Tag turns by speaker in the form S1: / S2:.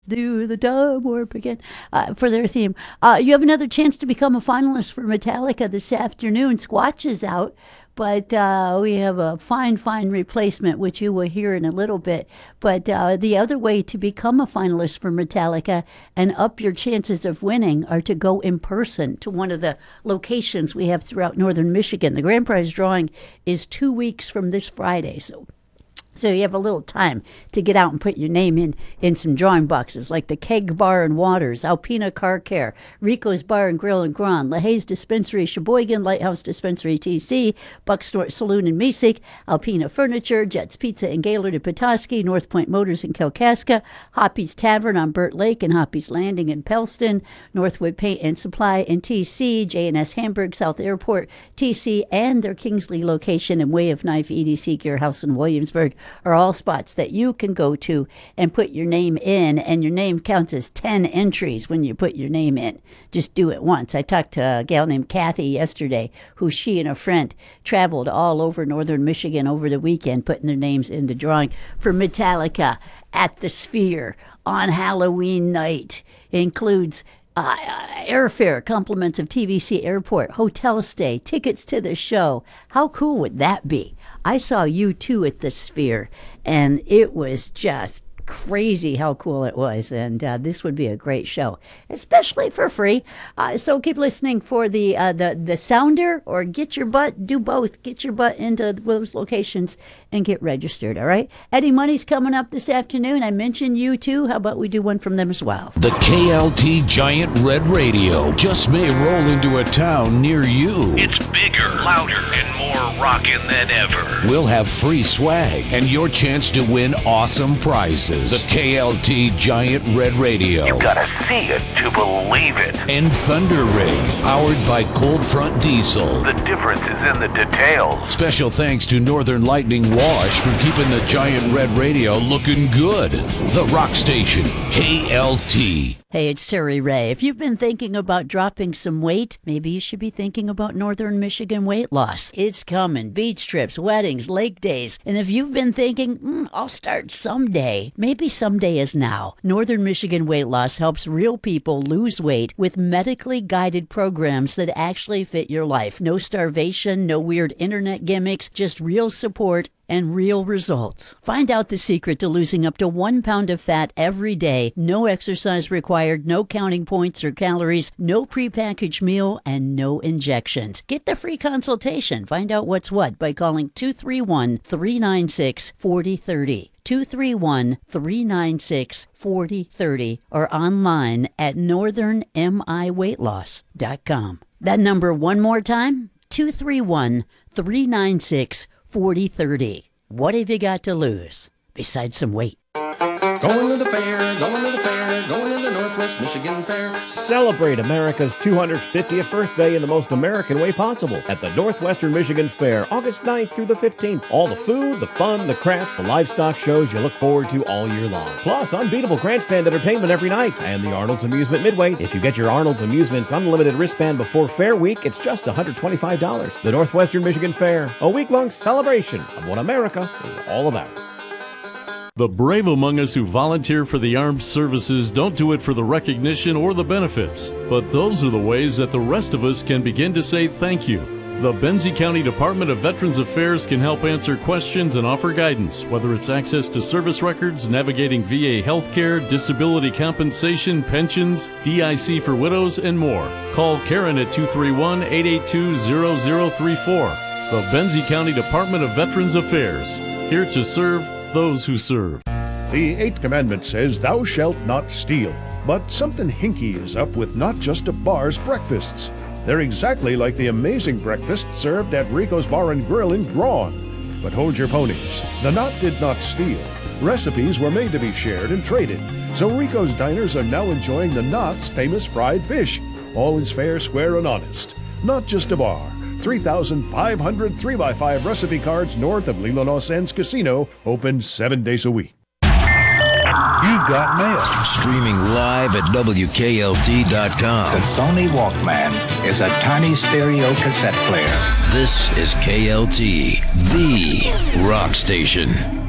S1: Do the dub warp again for their theme. You have another chance to become a finalist for Metallica this afternoon. Squatch is out, but we have a fine replacement, which you will hear in a little bit. But the other way to become a finalist for Metallica and up your chances of winning are to go in person to one of the locations we have throughout northern Michigan. The grand prize drawing is 2 weeks from this Friday, so you have a little time to get out and put your name in some drawing boxes like the Keg Bar and Waters, Alpina Car Care, Rico's Bar and Grill and Grand, LaHaye's Dispensary, Sheboygan, Lighthouse Dispensary TC, Bucksnort Saloon in Mesik, Alpina Furniture, Jets Pizza in Gaylord and Petoskey, North Point Motors in Kalkaska, Hoppy's Tavern on Burt Lake and Hoppy's Landing in Pellston, Northwood Paint and Supply in TC, J&S Hamburg, South Airport, TC, and their Kingsley location and Way of Knife EDC Gear House in Williamsburg are all spots that you can go to and put your name in, and your name counts as 10 entries when you put your name in. Just do it once. I talked to a gal named Kathy yesterday, who she and a friend traveled all over northern Michigan over the weekend, putting their names in the drawing for Metallica at the Sphere on Halloween night. It includes airfare, compliments of TVC Airport, hotel stay, tickets to the show. How cool would that be? I saw U2 at the Sphere, and it was just crazy how cool it was, and this would be a great show, especially for free. So keep listening for the sounder, or get your butt, do both. Get your butt into those locations and get registered, all right? Eddie Money's coming up this afternoon. I mentioned U2. How about we do one from them as well?
S2: The KLT Giant Red Radio just may roll into a town near you.
S3: It's bigger, louder, and more rockin' than ever.
S2: We'll have free swag and your chance to win awesome prizes. The KLT Giant Red Radio.
S3: You gotta see it to believe it.
S2: And Thunder Rig, powered by Cold Front Diesel.
S3: The difference is in the details.
S2: Special thanks to Northern Lightning Wash for keeping the Giant Red Radio looking good. The Rock Station, KLT.
S1: Hey, it's Terry Ray. If you've been thinking about dropping some weight, maybe you should be thinking about Northern Michigan weight loss. It's coming. Beach trips, weddings, lake days. And if you've been thinking, I'll start someday, maybe someday is now. Northern Michigan Weight Loss helps real people lose weight with medically guided programs that actually fit your life. No starvation, no weird internet gimmicks, just real support and real results. Find out the secret to losing up to 1 pound of fat every day. No exercise required, no counting points or calories, no prepackaged meal, and no injections. Get the free consultation. Find out what's what by calling 231-396-4030. 231-396-4030 or online at northernmiweightloss.com. That number one more time, 231-396-4030. What have you got to lose besides some weight?
S4: Going to the fair, going to the fair, going to the Northwest Michigan Fair.
S5: Celebrate America's 250th birthday in the most American way possible at the Northwestern Michigan Fair, August 9th through the 15th. All the food, the fun, the crafts, the livestock shows you look forward to all year long. Plus, unbeatable grandstand entertainment every night and the Arnold's Amusement Midway. If you get your Arnold's Amusements unlimited wristband before Fair Week, it's just $125. The Northwestern Michigan Fair, a week-long celebration of what America is all about.
S6: The brave among us who volunteer for the armed services don't do it for the recognition or the benefits, but those are the ways that the rest of us can begin to say thank you. The Benzie County Department of Veterans Affairs can help answer questions and offer guidance, whether it's access to service records, navigating VA healthcare, disability compensation, pensions, DIC for widows, and more. Call Karen at 231-882-0034. The Benzie County Department of Veterans Affairs, here to serve those who serve.
S7: The 8th commandment says, "Thou shalt not steal." But something hinky is up with Not Just a Bar's breakfasts. They're exactly like the amazing breakfast served at Rico's Bar and Grill in Braun. But hold your ponies. The Knot did not steal. Recipes were made to be shared and traded. So Rico's diners are now enjoying the Knot's famous fried fish. All is fair, square, and honest. Not Just a Bar. 3,500 3x5 recipe cards north of Leland Sands Casino, open 7 days a week.
S2: You've got mail. Streaming live at WKLT.com.
S8: The Sony Walkman is a tiny stereo cassette player.
S2: This is KLT, the rock station.